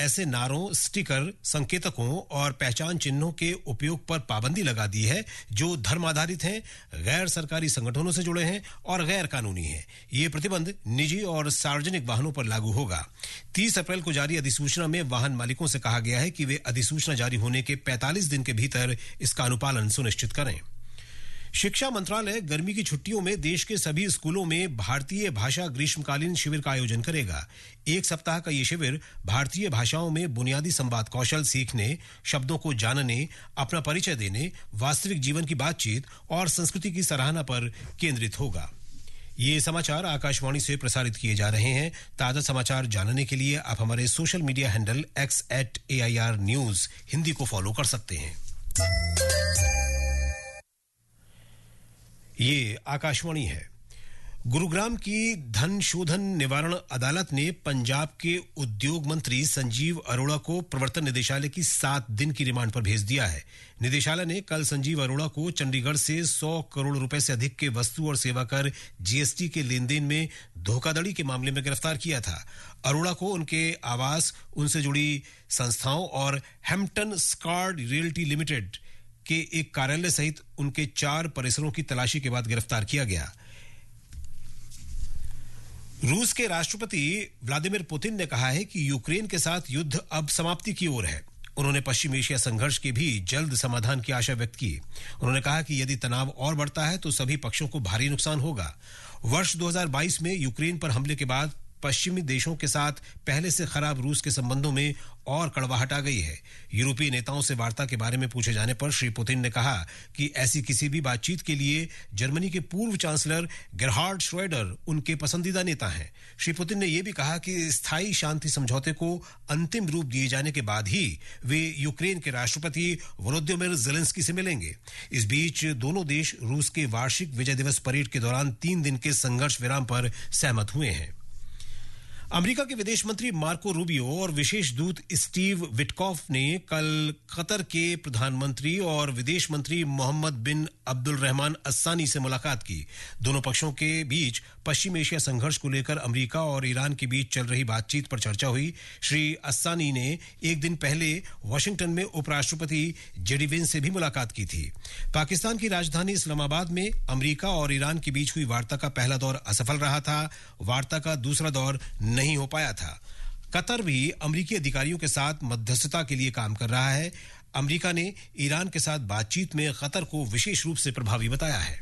ऐसे नारों, स्टिकर, संकेतकों और पहचान चिन्हों के उपयोग पर पाबंदी लगा दी है जो धर्म आधारित हैं, गैर सरकारी संगठनों से जुड़े हैं और गैर कानूनी हैं। ये प्रतिबंध निजी और सार्वजनिक वाहनों पर लागू होगा। 30 अप्रैल को जारी अधिसूचना में वाहन मालिकों से कहा गया है कि वे अधिसूचना जारी होने के 45 दिन के भीतर इसका अनुपालन सुनिश्चित करें। शिक्षा मंत्रालय गर्मी की छुट्टियों में देश के सभी स्कूलों में भारतीय भाषा ग्रीष्मकालीन शिविर का आयोजन करेगा। 1 सप्ताह का ये शिविर भारतीय भाषाओं में बुनियादी संवाद कौशल सीखने, शब्दों को जानने, अपना परिचय देने, वास्तविक जीवन की बातचीत और संस्कृति की सराहना पर केंद्रित होगा। ये समाचार आकाशवाणी से प्रसारित किए जा रहे हैं। ताजा समाचार जानने के लिए आप हमारे social media handle x@AIR News Hindi को फॉलो कर सकते हैं। ये आकाशवाणी है। गुरुग्राम की धन शोधन निवारण अदालत ने पंजाब के उद्योग मंत्री संजीव अरोड़ा को प्रवर्तन निदेशालय की 7 दिन की रिमांड पर भेज दिया है। निदेशालय ने कल संजीव अरोड़ा को चंडीगढ़ से 100 करोड़ रुपए से अधिक के वस्तु और सेवा कर जीएसटी के लेन देन में धोखाधड़ी के मामले में गिरफ्तार किया था। अरोड़ा को उनके आवास, उनसे जुड़ी संस्थाओं और हैम्पटन स्कार्ड रियल्टी लिमिटेड के एक कार्यालय सहित उनके 4 परिसरों की तलाशी के बाद गिरफ्तार किया गया। रूस के राष्ट्रपति व्लादिमीर पुतिन ने कहा है कि यूक्रेन के साथ युद्ध अब समाप्ति की ओर है। उन्होंने पश्चिम एशिया संघर्ष के भी जल्द समाधान की आशा व्यक्त की। उन्होंने कहा कि यदि तनाव और बढ़ता है तो सभी पक्षों को भारी नुकसान होगा। वर्ष 2022 में यूक्रेन पर हमले के बाद पश्चिमी देशों के साथ पहले से खराब रूस के संबंधों में और कड़वाहट आ गई है। यूरोपीय नेताओं से वार्ता के बारे में पूछे जाने पर श्री पुतिन ने कहा कि ऐसी किसी भी बातचीत के लिए जर्मनी के पूर्व चांसलर गेरहार्ड श्रोएडर उनके पसंदीदा नेता हैं। श्री पुतिन ने यह भी कहा कि स्थायी शांति समझौते को अंतिम रूप दिए जाने के बाद ही वे यूक्रेन के राष्ट्रपति वोलोदिमीर ज़ेलेंस्की से मिलेंगे। इस बीच दोनों देश रूस के वार्षिक विजय दिवस परेड के दौरान 3 दिन के संघर्ष विराम पर सहमत हुए हैं। अमेरिका के विदेश मंत्री मार्को रूबियो और विशेष दूत स्टीव विटकॉफ ने कल कतर के प्रधानमंत्री और विदेश मंत्री मोहम्मद बिन अब्दुल रहमान अस्सानी से मुलाकात की। दोनों पक्षों के बीच पश्चिम एशिया संघर्ष को लेकर अमेरिका और ईरान के बीच चल रही बातचीत पर चर्चा हुई। श्री अस्सानी ने एक दिन पहले वाशिंगटन में उपराष्ट्रपति जेडी वेंस से भी मुलाकात की थी। पाकिस्तान की राजधानी इस्लामाबाद में अमेरिका और ईरान के बीच हुई वार्ता का पहला दौर असफल रहा था। वार्ता का दूसरा दौर नहीं हो पाया था। कतर भी अमेरिकी अधिकारियों के साथ मध्यस्थता के लिए काम कर रहा है। अमेरिका ने ईरान के साथ बातचीत में कतर को विशेष रूप से प्रभावी बताया है।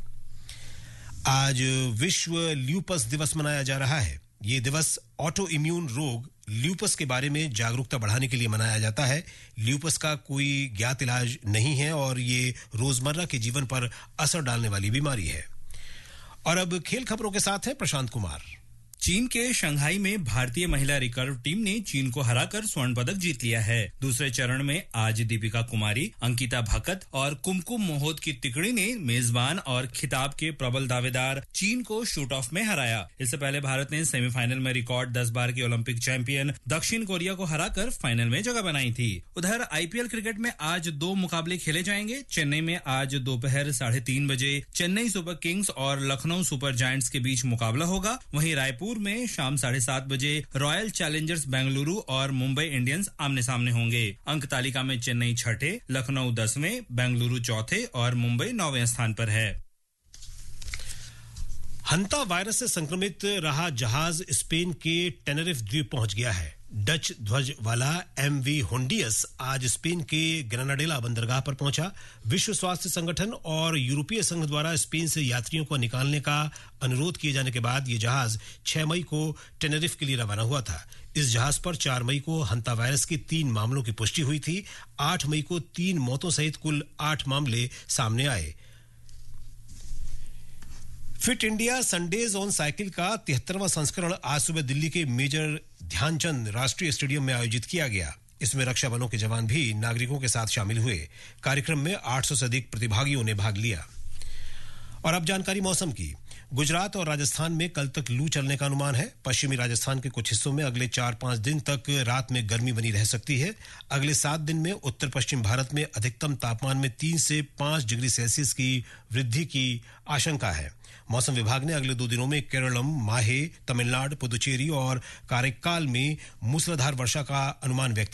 आज विश्व ल्यूपस दिवस मनाया जा रहा है। ये दिवस ऑटो इम्यून रोग ल्यूपस के बारे में जागरूकता बढ़ाने के लिए मनाया जाता है। ल्यूपस का कोई ज्ञात इलाज नहीं है और ये रोजमर्रा के जीवन पर असर डालने वाली बीमारी है। और अब खेल खबरों के साथ है प्रशांत कुमार। चीन के शंघाई में भारतीय महिला रिकर्व टीम ने चीन को हराकर स्वर्ण पदक जीत लिया है। दूसरे चरण में आज दीपिका कुमारी, अंकिता भकत और कुमकुम मोहोत की तिकड़ी ने मेजबान और खिताब के प्रबल दावेदार चीन को शूट ऑफ में हराया। इससे पहले भारत ने सेमीफाइनल में रिकॉर्ड 10 बार के ओलंपिक चैंपियन दक्षिण कोरिया को हराकर फाइनल में जगह बनाई थी। उधर आईपीएल क्रिकेट में आज 2 मुकाबले खेले जाएंगे। चेन्नई में आज दोपहर 3:30 बजे चेन्नई सुपर किंग्स और लखनऊ सुपर जायंट्स के बीच मुकाबला होगा। वहीं रायपुर में शाम 7:30 बजे रॉयल चैलेंजर्स बेंगलुरु और मुंबई इंडियंस आमने सामने होंगे। अंक तालिका में चेन्नई 6थे, लखनऊ 10वें, बेंगलुरु 4थे और मुंबई 9वें स्थान पर है। हंता वायरस से संक्रमित रहा जहाज स्पेन के टेनेरिफ द्वीप पहुंच गया है। डच ध्वज वाला एमवी होंडियस आज स्पेन के ग्रेनाडेला बंदरगाह पर पहुंचा। विश्व स्वास्थ्य संगठन और यूरोपीय संघ द्वारा स्पेन से यात्रियों को निकालने का अनुरोध किए जाने के बाद यह जहाज 6 मई को टेनेरिफ के लिए रवाना हुआ था। इस जहाज पर 4 मई को हंता वायरस के 3 मामलों की पुष्टि हुई थी। 8 मई को 3 मौतों सहित कुल 8 मामले सामने आए। Fit India Sundays on cycle का 73वां संस्करण आज सुबह दिल्ली के मेजर ध्यानचंद राष्ट्रीय स्टेडियम में आयोजित किया गया। इसमें रक्षा बलों के जवान भी नागरिकों के साथ शामिल हुए। कार्यक्रम में 800 से अधिक प्रतिभागियों ने भाग लिया। और अब जानकारी मौसम की। गुजरात और राजस्थान में कल तक लू चलने का अनुमान है। पश्चिमी राजस्थान के कुछ हिस्सों में अगले 4-5 दिन तक रात में गर्मी बनी रह सकती है। अगले 7 दिन में उत्तर पश्चिम भारत में अधिकतम तापमान में 3 से 5 डिग्री सेल्सियस की वृद्धि की आशंका है। मौसम विभाग ने अगले 2 दिनों में केरलम, माहे, तमिलनाडु, पुदुचेरी और कारेक्काल में मूसलाधार वर्षा का अनुमान व्यक्त